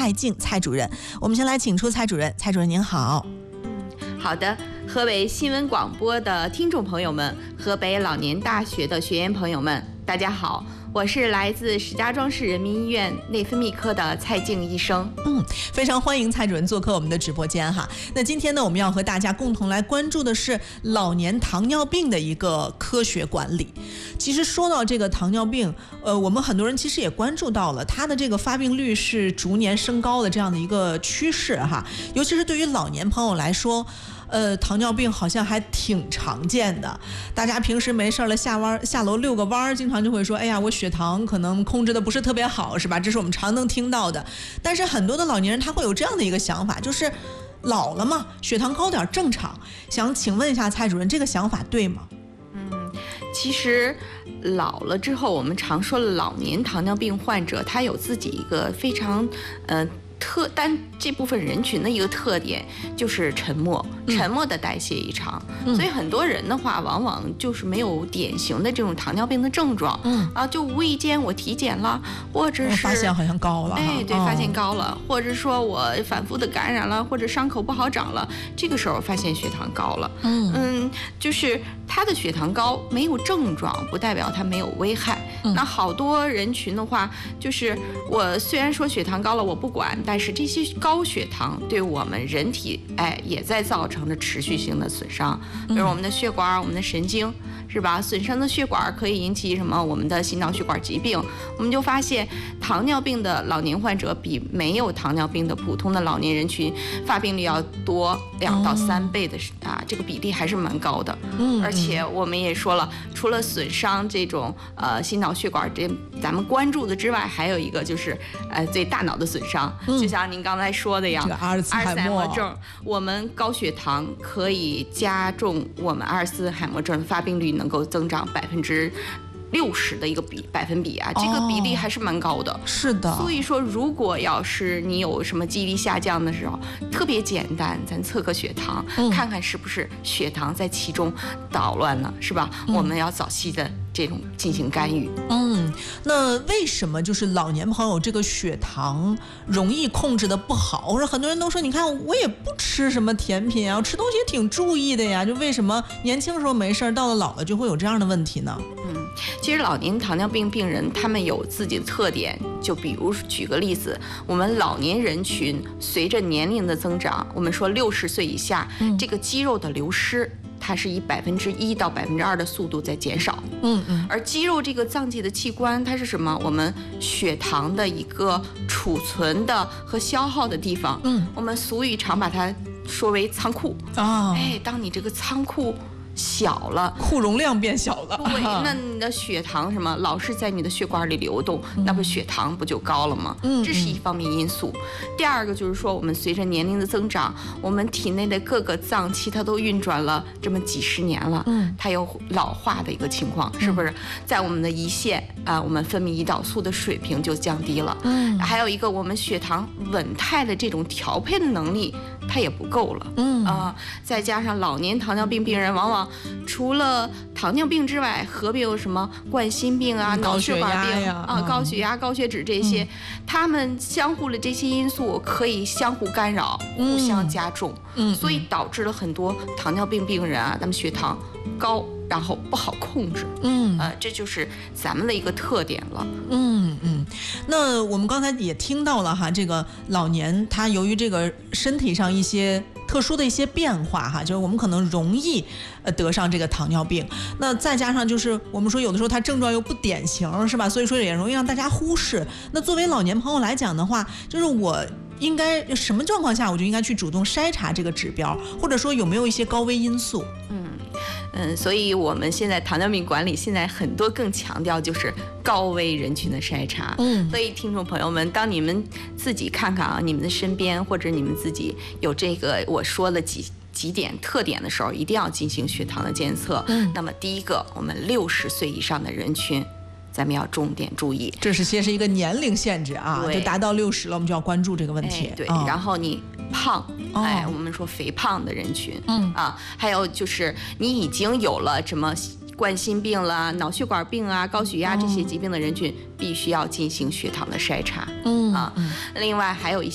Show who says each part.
Speaker 1: 蔡静蔡主任。我们先来请出蔡主任，蔡主任您好。
Speaker 2: 好的，河北新闻广播的听众朋友们，河北老年大学的学员朋友们，大家好。我是来自石家庄市人民医院内分泌科的蔡静医生。
Speaker 1: 非常欢迎蔡主任做客我们的直播间哈。那今天呢，我们要和大家共同来关注的是老年糖尿病的一个科学管理。其实说到这个糖尿病，我们很多人其实也关注到了它的这个发病率是逐年升高的这样的一个趋势哈。尤其是对于老年朋友来说，糖尿病好像还挺常见的。大家平时没事了下楼遛个弯，经常就会说，哎呀，我血糖可能控制的不是特别好，是吧？这是我们常能听到的。但是很多的老年人他会有这样的一个想法，就是老了嘛，血糖高点正常。想请问一下蔡主任，这个想法对吗？
Speaker 2: 其实老了之后，我们常说老年糖尿病患者，他有自己一个非常但这部分人群的一个特点就是沉默的代谢异常，所以很多人的话，往往就是没有典型的这种糖尿病的症状，就无意间我体检了，或者是
Speaker 1: 发现好像高了，
Speaker 2: 对，发现高了，或者说我反复的感染了，或者伤口不好长了，这个时候发现血糖高了，就是他的血糖高没有症状，不代表他没有危害。那好多人群的话，就是我虽然说血糖高了我不管，但是这些高血糖对我们人体也在造成着持续性的损伤，比如我们的血管、我们的神经，是吧？损伤的血管可以引起什么？我们的心脑血管疾病。我们就发现，糖尿病的老年患者比没有糖尿病的普通的老年人群发病率要多2到3倍的这个比例还是蛮高的。而且我们也说了，除了损伤这种心脑血管咱们关注的之外，还有一个就是对大脑的损伤，就像您刚才说的呀，
Speaker 1: 这个阿尔茨海默
Speaker 2: 症，我们高血糖可以加重我们阿尔茨海默症发病率能够增长60%的一个百分比啊，这个比例还是蛮高的。
Speaker 1: 是的。
Speaker 2: 所以说，如果要是你有什么记忆力下降的时候，特别简单，咱测个血糖，看看是不是血糖在其中捣乱了，是吧？我们要早期的这种进行干预。
Speaker 1: 那为什么就是老年朋友这个血糖容易控制的不好？或者很多人都说，你看我也不吃什么甜品啊，我吃东西也挺注意的呀，就为什么年轻时候没事，到了老了就会有这样的问题呢？
Speaker 2: 其实老年糖尿病病人他们有自己的特点，就比如举个例子，我们老年人群随着年龄的增长，我们说60岁以下，这个肌肉的流失，它是以1%到2%的速度在减少。而肌肉这个脏器的器官，它是什么？我们血糖的一个储存的和消耗的地方。我们俗语常把它说为仓库。当你这个仓库小了，
Speaker 1: 库容量变小了，
Speaker 2: 对，那你的血糖什么老是在你的血管里流动，那不血糖不就高了吗？这是一方面因素。第二个就是说，我们随着年龄的增长，我们体内的各个脏器它都运转了这么几十年了，它有老化的一个情况，是不是？在我们的胰腺我们分泌胰岛素的水平就降低了。还有一个，我们血糖稳态的这种调配的能力它也不够了。再加上老年糖尿病病人往往除了糖尿病之外，合并有什么冠心病啊、脑血管病高血压、高血脂这些，他们相互的这些因素可以相互干扰，互相加重，所以导致了很多糖尿病病人他们血糖高，然后不好控制。这就是咱们的一个特点了。
Speaker 1: 那我们刚才也听到了哈，这个老年他由于这个身体上一些特殊的一些变化哈，就是我们可能容易得上这个糖尿病。那再加上就是我们说有的时候它症状又不典型，是吧？所以说也容易让大家忽视。那作为老年朋友来讲的话，就是我应该什么状况下我就应该去主动筛查这个指标，或者说有没有一些高危因素？
Speaker 2: 所以我们现在糖尿病管理现在很多更强调就是高危人群的筛查。所以听众朋友们，当你们自己看看你们的身边或者你们自己有这个我说的几点特点的时候，一定要进行血糖的监测。那么第一个，我们60岁以上的人群，咱们要重点注意，
Speaker 1: 这是先是一个年龄限制就达到60了，我们就要关注这个问题。
Speaker 2: 对，然后你胖，我们说肥胖的人群，还有就是你已经有了什么冠心病了、脑血管病高血压这些疾病的人群，必须要进行血糖的筛查。另外还有一些